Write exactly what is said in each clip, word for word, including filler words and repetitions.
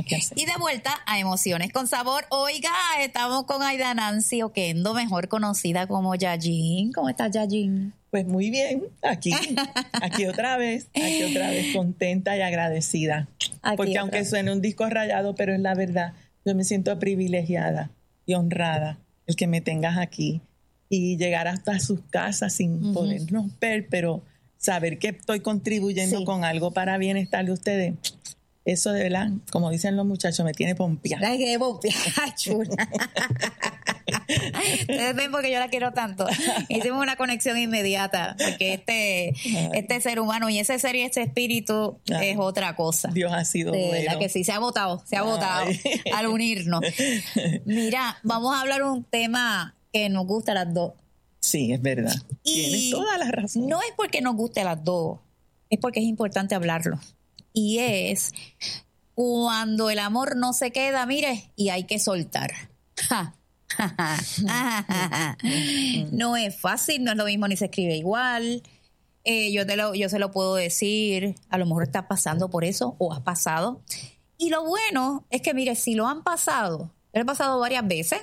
que hacer. Y de vuelta a Emociones con Sabor. Oiga, estamos con Aida Nancy Oquendo, mejor conocida como Yajin. ¿Cómo estás, Yajin? Pues muy bien, aquí, aquí otra vez, aquí otra vez contenta y agradecida. Aquí porque aunque vez. Suene un disco rayado, pero es la verdad, yo me siento privilegiada y honrada el que me tengas aquí y llegar hasta sus casas sin uh-huh. podernos ver, pero saber que estoy contribuyendo sí. con algo para bienestar de ustedes. Eso de verdad, como dicen los muchachos, me tiene pompeada. Ay, qué pompeada, chula. Ustedes ven porque yo la quiero tanto. Hicimos una conexión inmediata, porque este, este ser humano y ese ser y ese espíritu Ay, es otra cosa. Dios ha sido de bueno. La que sí se ha votado, se ha votado al unirnos. Mira, vamos a hablar un tema que nos gusta a las dos. Sí, es verdad. Y tienes toda la razón. No es porque nos guste a las dos, es porque es importante hablarlo. Y es cuando el amor no se queda, mire, y hay que soltar. Ja. No es fácil, no es lo mismo ni se escribe igual. Eh, yo, te lo, yo se lo puedo decir, a lo mejor está pasando por eso o ha pasado. Y lo bueno es que, mire, si lo han pasado, lo he pasado varias veces,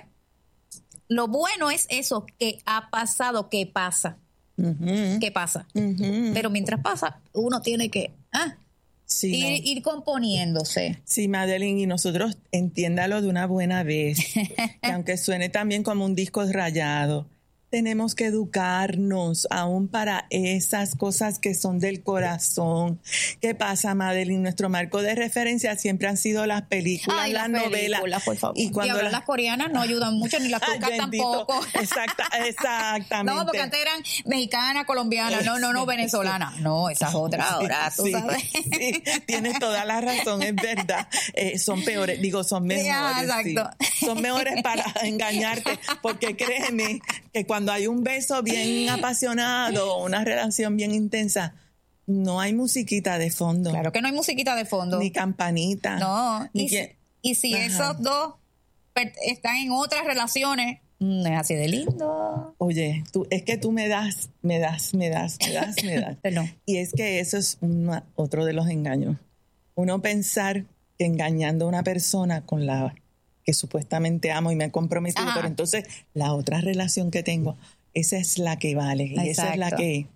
lo bueno es eso, que ha pasado, que pasa. Uh-huh. ¿Qué pasa? Uh-huh. Pero mientras pasa, uno tiene que... Ah, Sí, ir, no. ir componiéndose. Sí, Madeline, y nosotros entiéndalo de una buena vez, que aunque suene también como un disco rayado, tenemos que educarnos aún para esas cosas que son del corazón. ¿Qué pasa, Madeline? Nuestro marco de referencia siempre han sido las películas, Ay, las, las novelas. Por favor. Y cuando y las, las coreanas no ayudan mucho, ni las turcas tampoco. Exacta, exactamente. No, porque antes eran mexicana, colombiana, no, no, no, venezolana. No, esa es otra ahora, tú sí, sabes. Sí, tienes toda la razón, es verdad. Eh, son peores, digo, son mejores. Ya, exacto. Sí. Son mejores para engañarte, porque créeme que cuando hay un beso bien apasionado, una relación bien intensa, no hay musiquita de fondo. Claro que no hay musiquita de fondo. Ni campanita. No. Ni y, que, si, y si esos dos están en otras relaciones, no es así de lindo. Oye, tú, es que tú me das, me das, me das, me das, me das. Perdón. Y es que eso es una, otro de los engaños. Uno pensar que engañando a una persona con la que supuestamente amo y me he comprometido, Ajá. pero entonces la otra relación que tengo, esa es la que vale. Y Exacto. esa es la que,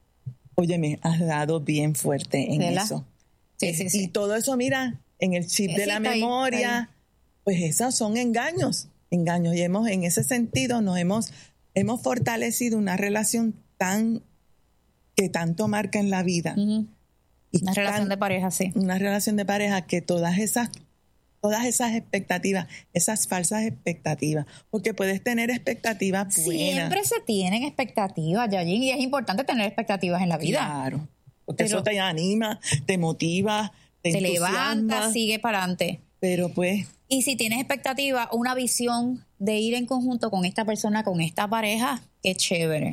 oye, me has dado bien fuerte en ¿Verdad? eso. Sí, sí, sí. Y todo eso, mira, en el chip de la memoria, ahí, ahí. pues esos son engaños, engaños. Y hemos, en ese sentido, nos hemos, hemos fortalecido una relación tan, que tanto marca en la vida. Uh-huh. Y una relación tan, de pareja, sí. Una relación de pareja que todas esas Todas esas expectativas, esas falsas expectativas, porque puedes tener expectativas buenas. Siempre se tienen expectativas, Yajin, y es importante tener expectativas en la vida. Claro, porque pero eso te anima, te motiva, te, te levanta, sigue para adelante. Pero pues... Y si tienes expectativa, una visión de ir en conjunto con esta persona, con esta pareja, qué chévere.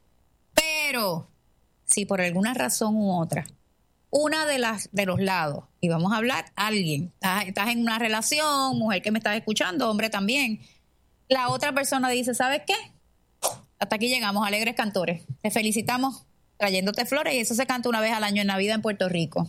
Pero, si por alguna razón u otra, una de las de los lados, y vamos a hablar, alguien, estás, estás en una relación, mujer que me estás escuchando, hombre también, la otra persona dice, ¿sabes qué? Hasta aquí llegamos, alegres cantores. Te felicitamos trayéndote flores, y eso se canta una vez al año en Navidad en Puerto Rico.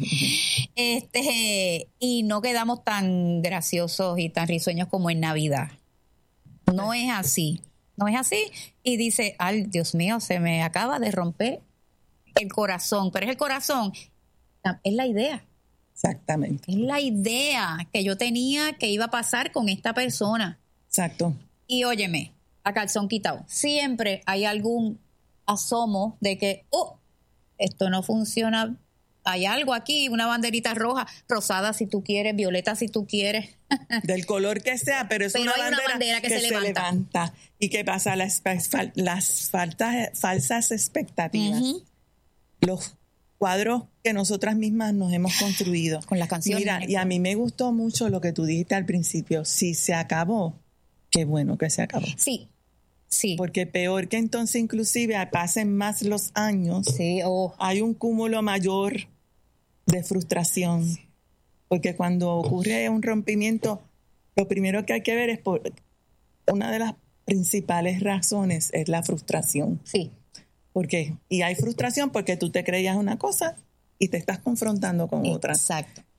este Y no quedamos tan graciosos y tan risueños como en Navidad. No es así, no es así. Y dice, ay, Dios mío, se me acaba de romper el corazón, pero es el corazón... Es la idea. Exactamente. Es la idea que yo tenía que iba a pasar con esta persona. Exacto. Y óyeme, a calzón quitado, siempre hay algún asomo de que, oh, esto no funciona. Hay algo aquí, una banderita roja, rosada si tú quieres, violeta si tú quieres. Del color que sea, pero es pero una, hay bandera una bandera que, que se, se levanta. levanta. ¿Y qué pasa? Las, las faltas, falsas expectativas. Uh-huh. Los cuadros que nosotras mismas nos hemos construido. Con las canciones. Mira, y a mí me gustó mucho lo que tú dijiste al principio. Si se acabó, qué bueno que se acabó. Sí, sí. Porque peor que entonces inclusive pasen más los años, sí, oh. hay un cúmulo mayor de frustración. Sí. Porque cuando ocurre un rompimiento, lo primero que hay que ver es por una de las principales razones es la frustración. Sí. ¿Por qué? Y hay frustración porque tú te creías una cosa y te estás confrontando con otra. Exacto.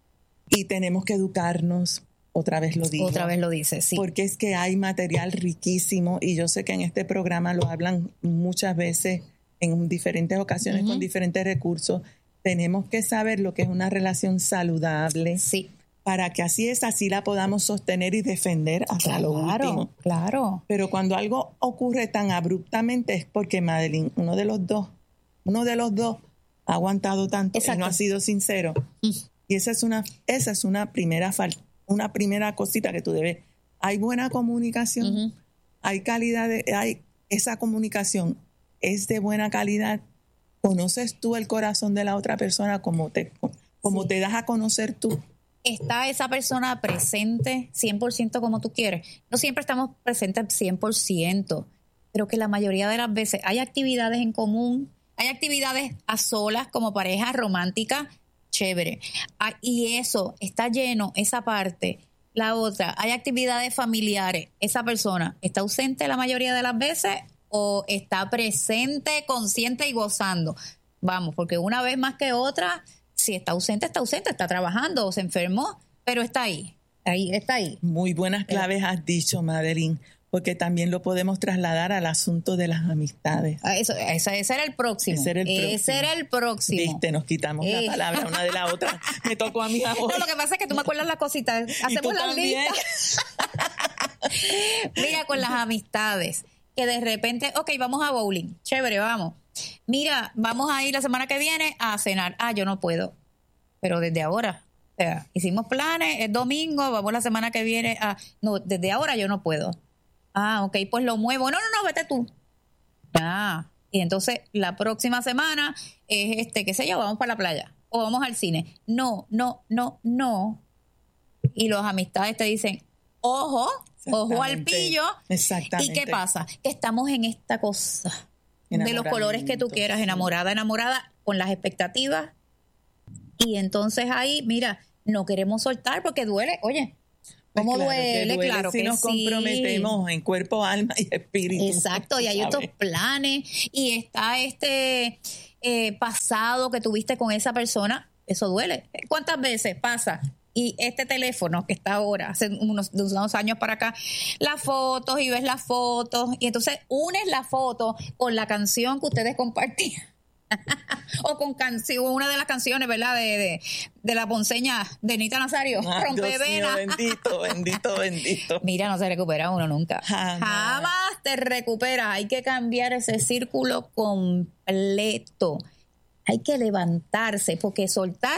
Y tenemos que educarnos. Otra vez lo digo. Otra vez lo dice, sí. Porque es que hay material riquísimo y yo sé que en este programa lo hablan muchas veces en diferentes ocasiones uh-huh. con diferentes recursos. Tenemos que saber lo que es una relación saludable. Sí. Para que así es, así la podamos sostener y defender hasta claro, lo último. Claro. Pero cuando algo ocurre tan abruptamente es porque, Madeline, uno de los dos, uno de los dos ha aguantado tanto Exacto. y no ha sido sincero. Mm. Y esa es una, esa es una primera falta. Una primera cosita que tú debes. Hay buena comunicación, uh-huh. hay calidad, de, hay esa comunicación es de buena calidad. ¿Conoces tú el corazón de la otra persona como te, como sí. te das a conocer tú? ¿Está esa persona presente cien por ciento como tú quieres? No siempre estamos presentes cien por ciento, pero que la mayoría de las veces hay actividades en común, hay actividades a solas como pareja romántica, chévere. Ah, y eso está lleno, esa parte. La otra, hay actividades familiares. ¿Esa persona está ausente la mayoría de las veces o está presente, consciente y gozando? Vamos, porque una vez más que otra, si está ausente, está ausente, está trabajando o se enfermó, pero está ahí. Ahí está ahí. Muy buenas claves has dicho, Madeline, porque también lo podemos trasladar al asunto de las amistades. Ah, eso, ese, ese era el próximo. Ese era el próximo. Ese era el próximo. Viste, nos quitamos eh. la palabra una de la otra. Me tocó a mí ahora. No, lo que pasa es que tú me acuerdas las cositas. Hacemos las listas. Mira, con las amistades, que de repente, ok, vamos a bowling. Chévere, vamos. Mira, vamos a ir la semana que viene a cenar. Ah, yo no puedo. Pero desde ahora. O sea, hicimos planes, es domingo, vamos la semana que viene a... No, desde ahora yo no puedo. Ah, ok, pues lo muevo. No, no, no, vete tú. Ah, y entonces la próxima semana es este, qué sé yo, vamos para la playa o vamos al cine. No, no, no, no. Y los amistades te dicen, ojo, ojo al pillo. Exactamente. ¿Y qué pasa? Que estamos en esta cosa de los colores que tú quieras, enamorada, enamorada, con las expectativas. Y entonces ahí, mira, no queremos soltar porque duele. Oye, ¿cómo claro duele? Que duele? Claro si que nos sí. comprometemos en cuerpo, alma y espíritu. Exacto, y hay ¿sabes? otros planes y está este eh, pasado que tuviste con esa persona, eso duele. ¿Cuántas veces pasa? Y este teléfono que está ahora, hace unos, unos años para acá, las fotos y ves las fotos y entonces unes la foto con la canción que ustedes compartían. O con canción, una de las canciones, ¿verdad? De, de, de la ponceña de Nita Nazario. Ah, Rompevena. Bendito, bendito, bendito. Mira, no se recupera uno nunca. Jamás. Jamás te recuperas. Hay que cambiar ese círculo completo. Hay que levantarse, porque soltar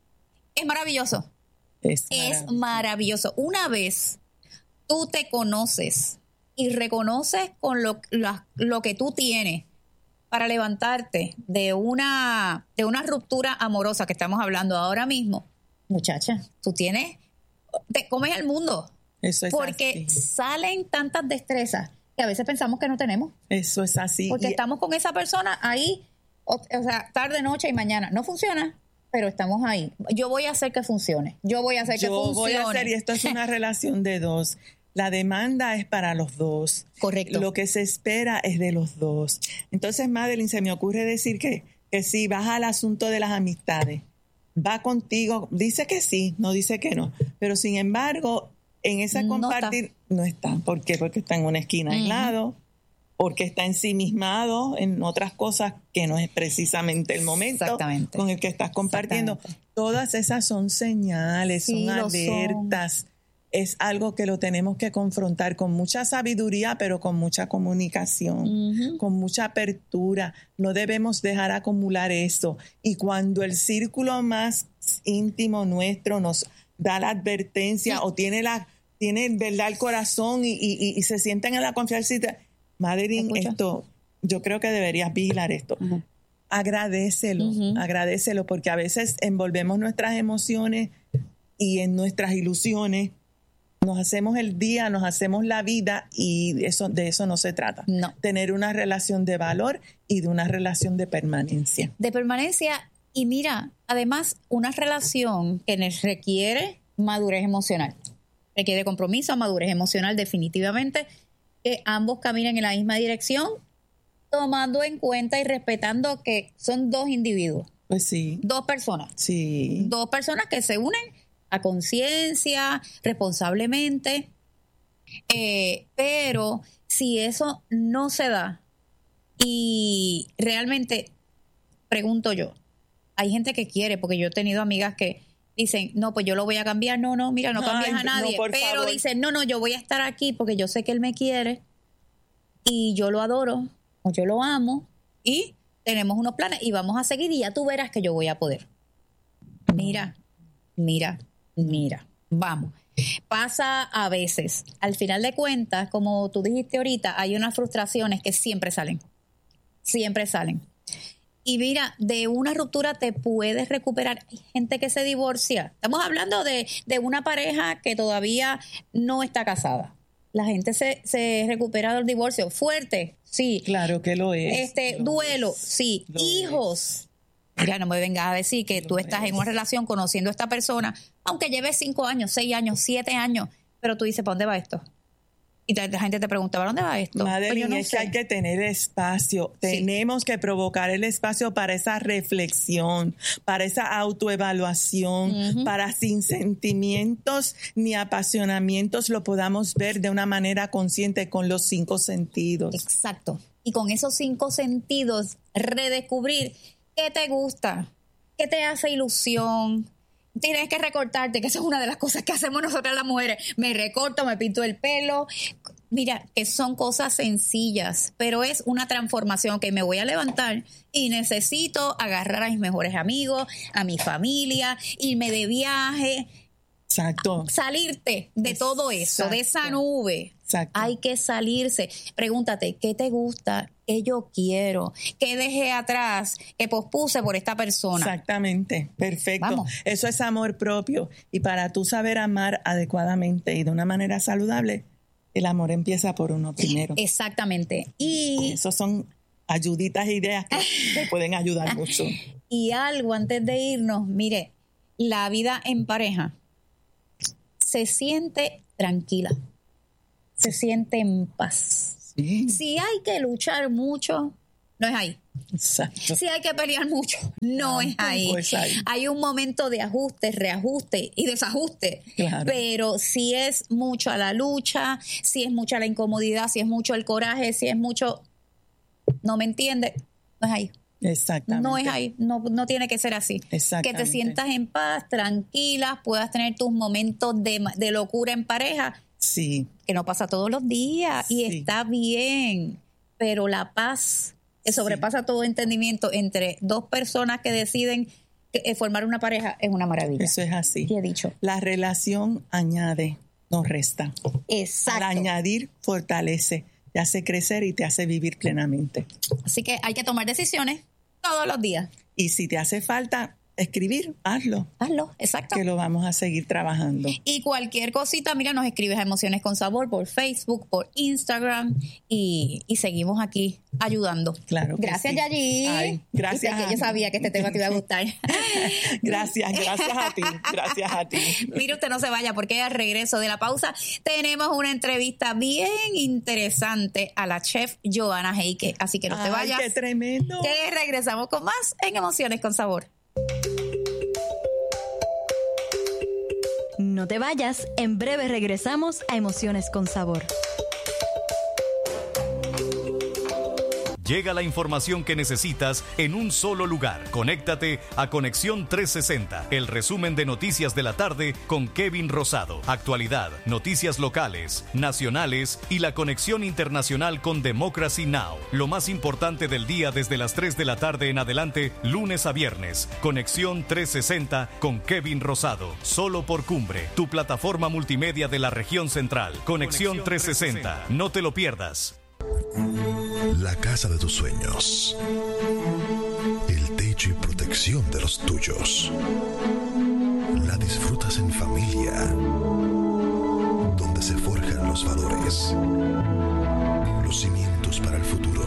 es maravilloso. Es Es maravilloso. maravilloso. Una vez tú te conoces y reconoces con lo, la, lo que tú tienes para levantarte de una, de una ruptura amorosa que estamos hablando ahora mismo, muchacha, tú tienes, te comes el mundo. Eso es porque así. Salen tantas destrezas que a veces pensamos que no tenemos. Eso es así. Porque y estamos con esa persona ahí, o, o sea, tarde, noche y mañana. No funciona, pero estamos ahí. Yo voy a hacer que funcione. Yo voy a hacer que yo funcione. voy a hacer, y esto es una relación de dos. La demanda es para los dos. Correcto. Lo que se espera es de los dos. Entonces, Madeline, se me ocurre decir que, que si vas al asunto de las amistades, va contigo, dice que sí, no dice que no. Pero sin embargo, en ese compartir no está. No está. ¿Por qué? Porque está en una esquina uh-huh. aislado, porque está ensimismado en otras cosas que no es precisamente el momento con el que estás compartiendo. Todas esas son señales, sí, son alertas. Son. Es algo que lo tenemos que confrontar con mucha sabiduría, pero con mucha comunicación, uh-huh. con mucha apertura. No debemos dejar acumular eso. Y cuando el círculo más íntimo nuestro nos da la advertencia sí. o tiene la tiene verdad el corazón y, y, y se sienten en la confianza, Madeline, esto, yo creo que deberías vigilar esto. Uh-huh. Agradécelo, uh-huh. agradécelo, porque a veces envolvemos nuestras emociones y en nuestras ilusiones. Nos hacemos el día, nos hacemos la vida y eso, de eso no se trata. No. Tener una relación de valor y de una relación de permanencia. De permanencia y mira, además una relación que nos requiere madurez emocional. Requiere compromiso, madurez emocional definitivamente, que ambos caminen en la misma dirección, tomando en cuenta y respetando que son dos individuos. Pues sí. Dos personas. Sí. Dos personas que se unen a conciencia, responsablemente. Eh, pero si eso no se da y realmente, pregunto yo, hay gente que quiere, porque yo he tenido amigas que dicen, no, pues yo lo voy a cambiar. No, no, mira, no cambias Ay, a nadie. No, pero favor. Dicen, no, no, yo voy a estar aquí porque yo sé que él me quiere y yo lo adoro o yo lo amo y tenemos unos planes y vamos a seguir y ya tú verás que yo voy a poder. Mira, mira, mira, vamos. Pasa a veces. Al final de cuentas, como tú dijiste ahorita, hay unas frustraciones que siempre salen. Siempre salen. Y mira, de una ruptura te puedes recuperar. Hay gente que se divorcia. Estamos hablando de, de una pareja que todavía no está casada. La gente se, se recupera del divorcio. Fuerte, sí. Claro que lo es. Este, lo duelo, es. sí. Lo Hijos. Es. Mira, no me vengas a decir que lo tú estás es. en una relación conociendo a esta persona, aunque lleves cinco años, seis años, siete años, pero tú dices, ¿para dónde va esto? Y la gente te pregunta, ¿para dónde va esto? Madre mía, no es que hay que tener espacio. Sí. Tenemos que provocar el espacio para esa reflexión, para esa autoevaluación, uh-huh. para sin sentimientos ni apasionamientos lo podamos ver de una manera consciente con los cinco sentidos. Exacto. Y con esos cinco sentidos, redescubrir qué te gusta, qué te hace ilusión. Tienes que recortarte, que esa es una de las cosas que hacemos nosotras las mujeres. Me recorto, me pinto el pelo. Mira, que son cosas sencillas, pero es una transformación que me voy a levantar y necesito agarrar a mis mejores amigos, a mi familia, irme de viaje. Exacto. Salirte de Exacto. todo eso, de esa nube. Exacto. Hay que salirse. Pregúntate, ¿qué te gusta? ¿Qué yo quiero? ¿Qué dejé atrás? ¿Qué pospuse por esta persona? Exactamente. Perfecto. Vamos. Eso es amor propio. Y para tú saber amar adecuadamente y de una manera saludable, el amor empieza por uno primero. Exactamente. Y esos son ayuditas e ideas que te pueden ayudar mucho. Y algo antes de irnos, mire, la vida en pareja se siente tranquila, se siente en paz. Sí. Si hay que luchar mucho, no es ahí. Exacto. Si hay que pelear mucho, no, no es ahí. Pues ahí. Hay un momento de ajuste, reajuste y desajuste. Claro. Pero si es mucha la lucha, si es mucha la incomodidad, si es mucho el coraje, si es mucho, no me entiende, no es ahí. Exactamente. No es ahí, no, no tiene que ser así. Exactamente. Que te sientas en paz, tranquila, puedas tener tus momentos de, de locura en pareja. Sí. Que no pasa todos los días Sí. y está bien, pero la paz que sobrepasa sí. todo entendimiento entre dos personas que deciden que, formar una pareja es una maravilla. Eso es así. ¿Qué he dicho? La relación añade, no resta. Exacto. Al añadir, fortalece, te hace crecer y te hace vivir plenamente. Así que hay que tomar decisiones todos los días. Y si te hace falta escribir, hazlo. Hazlo, exacto. Que lo vamos a seguir trabajando. Y cualquier cosita, mira, nos escribes a Emociones con Sabor por Facebook, por Instagram y, y seguimos aquí ayudando. Claro que Gracias, sí. Yayi. Ay, gracias. Que yo sabía que este tema te iba a gustar. Gracias, gracias a ti, gracias a ti. Mire, usted no se vaya porque al regreso de la pausa tenemos una entrevista bien interesante a la chef Johanna Heike. Así que no te Ay, vayas. ¡Qué tremendo! Que regresamos con más en Emociones con Sabor. No te vayas, en breve regresamos a Emociones con Sabor. Llega la información que necesitas en un solo lugar. Conéctate a Conexión trescientos sesenta, el resumen de noticias de la tarde con Kevin Rosado. Actualidad, noticias locales, nacionales y la conexión internacional con Democracy Now! Lo más importante del día desde las tres de la tarde en adelante, lunes a viernes. Conexión trescientos sesenta con Kevin Rosado. Solo por Cumbre, tu plataforma multimedia de la región central. Conexión, Conexión trescientos sesenta. No te lo pierdas. La casa de tus sueños. El techo y protección de los tuyos. La disfrutas en familia. Donde se forjan los valores. Los cimientos para el futuro.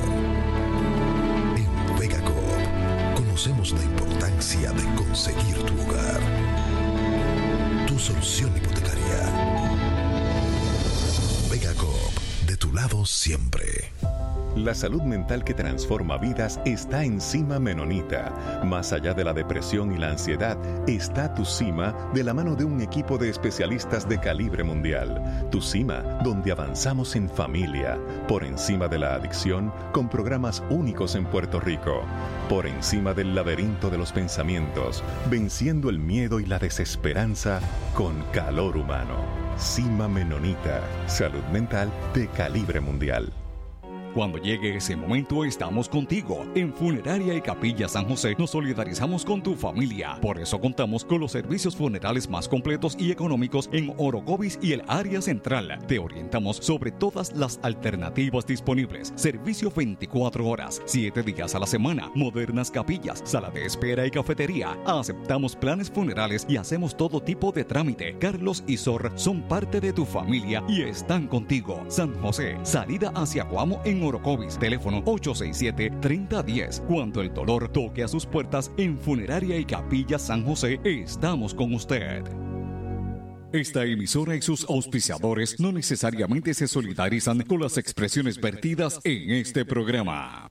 En Vega Coop conocemos la importancia de conseguir tu hogar. Tu solución hipotecaria. Vega Coop, de tu lado siempre. La salud mental que transforma vidas está en Cima Menonita. Más allá de la depresión y la ansiedad, está Tu Cima de la mano de un equipo de especialistas de calibre mundial. Tu Cima, donde avanzamos en familia, por encima de la adicción, con programas únicos en Puerto Rico. Por encima del laberinto de los pensamientos, venciendo el miedo y la desesperanza con calor humano. Cima Menonita, salud mental de calibre mundial. Cuando llegue ese momento, estamos contigo. En Funeraria y Capilla San José nos solidarizamos con tu familia. Por eso contamos con los servicios funerales más completos y económicos en Orocovis y el área central. Te orientamos sobre todas las alternativas disponibles. Servicio veinticuatro horas, siete días a la semana. Modernas capillas, sala de espera y cafetería. Aceptamos planes funerales y hacemos todo tipo de trámite. Carlos y Sor son parte de tu familia y están contigo. San José, salida hacia Guamo en Orocovis, teléfono ocho seis siete, tres cero uno cero. Cuando el dolor toque a sus puertas, en Funeraria y Capilla San José, estamos con usted. Esta emisora y sus auspiciadores no necesariamente se solidarizan con las expresiones vertidas en este programa.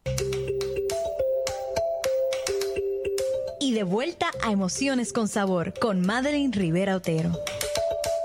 Y de vuelta a Emociones con Sabor, con Madeline Rivera Otero.